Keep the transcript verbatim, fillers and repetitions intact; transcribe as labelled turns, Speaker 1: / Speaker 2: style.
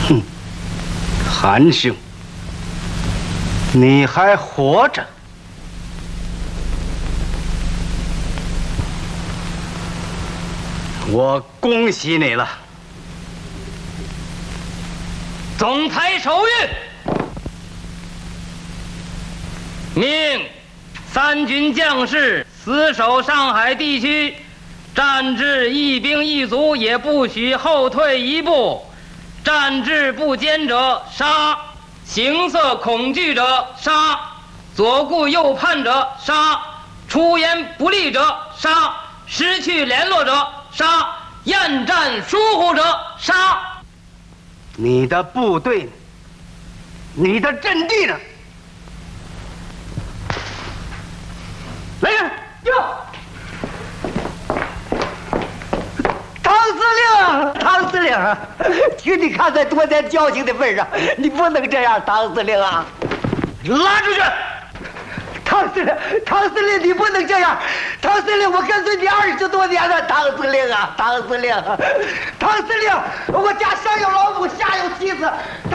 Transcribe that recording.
Speaker 1: 哼，韩兄，你还活着？我恭喜你了。
Speaker 2: 总裁手谕，命三军将士死守上海地区，战至一兵一卒也不许后退一步。战至不坚者杀，形色恐惧者杀，左顾右盼者杀，出言不利者杀，失去联络者杀，厌战疏忽者杀。
Speaker 1: 你的部队呢？你的阵地呢？来人，
Speaker 3: 哟！唐司令，唐司令，请你看在多年交情的份上，你不能这样，唐司令啊！
Speaker 1: 拉出去！
Speaker 3: 唐司令，唐司令，你不能这样！唐司令，我跟随你二十多年了，唐司令啊，唐司令，唐司令，我家上有老母，下有妻子，